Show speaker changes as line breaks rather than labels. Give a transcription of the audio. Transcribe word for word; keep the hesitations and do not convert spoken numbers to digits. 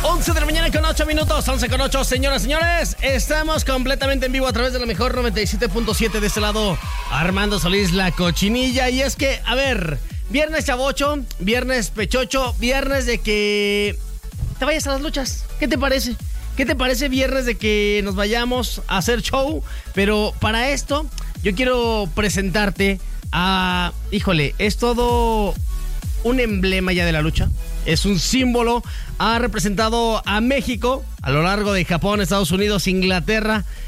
once de la mañana con ocho minutos, once con ocho, señoras y señores. Estamos completamente en vivo a través de la mejor noventa y siete punto siete. De este lado, Armando Solís, la cochinilla. Y es que, a ver, viernes chavocho, viernes pechocho, viernes de que te vayas a las luchas. ¿Qué te parece? ¿Qué te parece viernes de que nos vayamos a hacer show? Pero para esto, yo quiero presentarte a... Híjole, es todo un emblema ya de la lucha. Es un símbolo. Ha representado a México a lo largo de Japón, Estados Unidos, Inglaterra